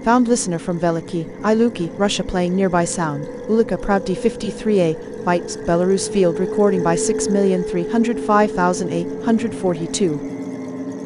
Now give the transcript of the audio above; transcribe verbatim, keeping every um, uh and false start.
Found listener from Veliky, Iluki, Russia playing nearby sound. Ulika Pravdi fifty-three A, bytes, Belarus field recording by six million three hundred five thousand eight hundred forty-two.